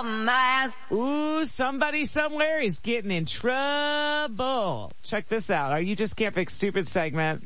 dumbass. Ooh, somebody somewhere is getting in trouble. Check this out. Our You Just Can't Fix Stupid segment.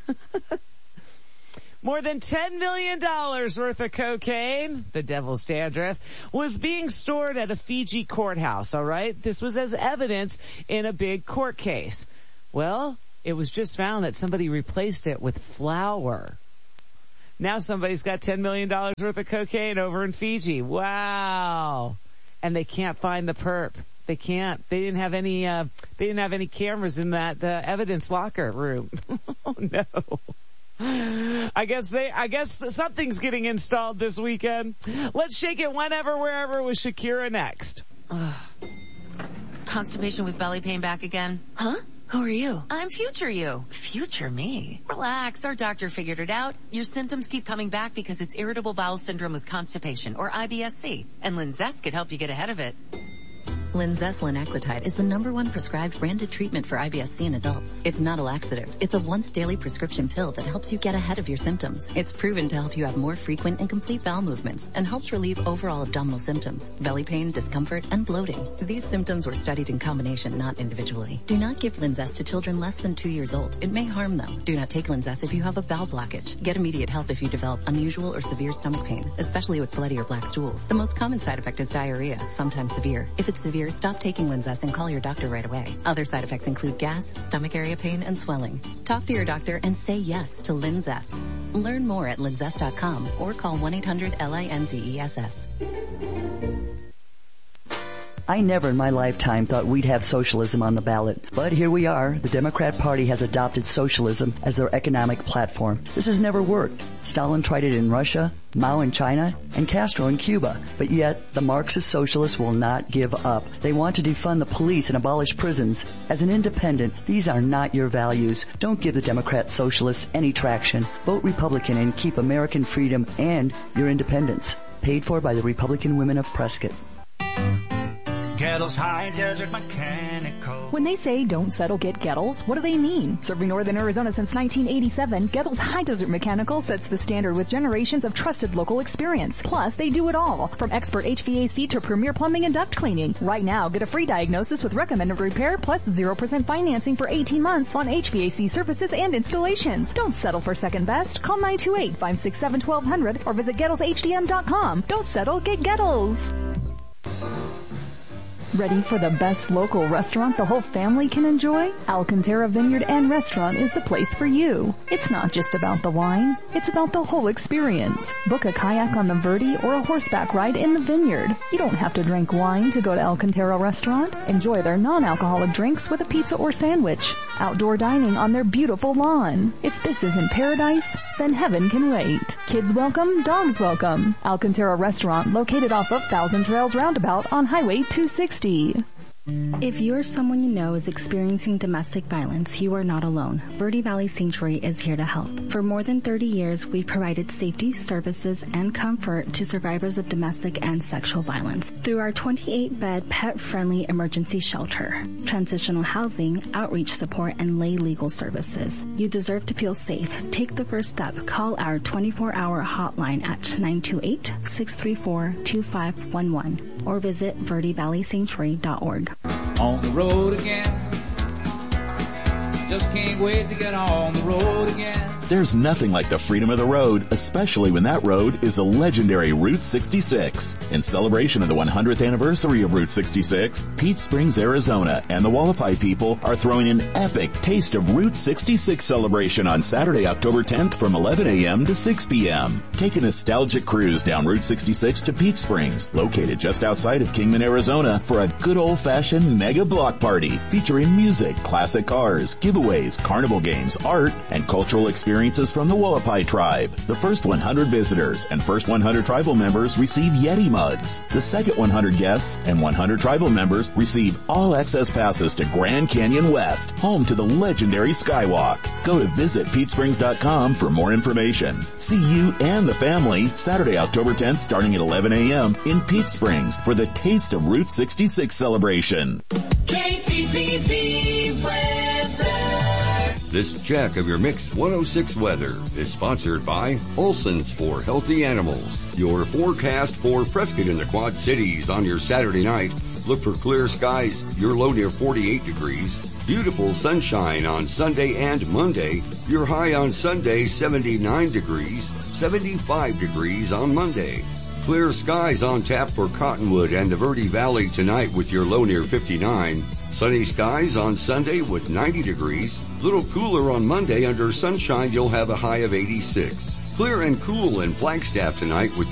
More than $10 million worth of cocaine, the devil's dandruff, was being stored at a Fiji courthouse, all right? This was as evidence in a big court case. Well, it was just found that somebody replaced it with flour. Now somebody's got $10 million worth of cocaine over in Fiji. Wow. And they can't find the perp. They can't. They didn't have any cameras in that evidence locker room. Oh no. I guess something's getting installed this weekend. Let's shake it whenever, wherever with Shakira next. Constipation with belly pain back again? Huh? Who are you? I'm future you. Future me. Relax, our doctor figured it out. Your symptoms keep coming back because it's irritable bowel syndrome with constipation, or IBS-C. And Linzess could help you get ahead of it. Linzess linaclotide is the #1 prescribed branded treatment for IBS-C in adults. It's not a laxative. It's a once daily prescription pill that helps you get ahead of your symptoms. It's proven to help you have more frequent and complete bowel movements and helps relieve overall abdominal symptoms, belly pain, discomfort, and bloating. These symptoms were studied in combination, not individually. Do not give Linzess to children less than 2 years old. It may harm them. Do not take Linzess if you have a bowel blockage. Get immediate help if you develop unusual or severe stomach pain, especially with bloody or black stools. The most common side effect is diarrhea, sometimes severe. If it's severe, stop taking Linzess and call your doctor right away. Other side effects include gas, stomach area pain, and swelling. Talk to your doctor and say yes to Linzess. Learn more at linzess.com or call 1-800-LINZESS. I never in my lifetime thought we'd have socialism on the ballot. But here we are. The Democrat Party has adopted socialism as their economic platform. This has never worked. Stalin tried it in Russia, Mao in China, and Castro in Cuba. But yet, the Marxist socialists will not give up. They want to defund the police and abolish prisons. As an independent, these are not your values. Don't give the Democrat socialists any traction. Vote Republican and keep American freedom and your independence. Paid for by the Republican Women of Prescott. Gettles High Desert Mechanical. When they say don't settle, get Gettles, what do they mean? Serving northern Arizona since 1987, Gettles High Desert Mechanical sets the standard with generations of trusted local experience. Plus, they do it all, from expert HVAC to premier plumbing and duct cleaning. Right now, get a free diagnosis with recommended repair plus 0% financing for 18 months on HVAC services and installations. Don't settle for second best. Call 928-567-1200 or visit GettlesHDM.com. Don't settle, get Gettles. Ready for the best local restaurant the whole family can enjoy? Alcantara Vineyard and Restaurant is the place for you. It's not just about the wine, it's about the whole experience. Book a kayak on the Verde or a horseback ride in the vineyard. You don't have to drink wine to go to Alcantara Restaurant. Enjoy their non-alcoholic drinks with a pizza or sandwich. Outdoor dining on their beautiful lawn. If this isn't paradise, then heaven can wait. Kids welcome, dogs welcome. Alcantara Restaurant, located off of Thousand Trails Roundabout on Highway 260. If you're someone you know is experiencing domestic violence, you are not alone. Verde Valley Sanctuary is here to help. For more than 30 years, we've provided safety, services, and comfort to survivors of domestic and sexual violence through our 28-bed pet-friendly emergency shelter, transitional housing, outreach support, and lay legal services. You deserve to feel safe. Take the first step. Call our 24-hour hotline at 928-634-2511 or visit verdevalleysanctuary.org. On the road again. Just can't wait to get on the road again. There's nothing like the freedom of the road, especially when that road is a legendary Route 66. In celebration of the 100th anniversary of Route 66, Peach Springs, Arizona and the Wallapai people are throwing an epic Taste of Route 66 celebration on Saturday, October 10th from 11 a.m. to 6 p.m. Take a nostalgic cruise down Route 66 to Peach Springs, located just outside of Kingman, Arizona, for a good old-fashioned mega block party featuring music, classic cars, giveaways, carnival games, art, and cultural experiences from the Wallapai tribe. The first 100 visitors and first 100 tribal members receive Yeti mugs. The second 100 guests and 100 tribal members receive all access passes to Grand Canyon West, home to the legendary Skywalk. Go to visitpeachsprings.com for more information. See you and the family Saturday, October 10th, starting at 11 a.m. in Peach Springs for the Taste of Route 66 celebration. KPPP weather. This check of your Mix 106 weather is sponsored by Olson's for Healthy Animals. Your forecast for Prescott in the Quad Cities on your Saturday night. Look for clear skies, your low near 48 degrees. Beautiful sunshine on Sunday and Monday. Your high on Sunday 79 degrees, 75 degrees on Monday. Clear skies on tap for Cottonwood and the Verde Valley tonight with your low near 59. Sunny skies on Sunday with 90 degrees. Little cooler on Monday under sunshine, you'll have a high of 86. Clear and cool in Flagstaff tonight with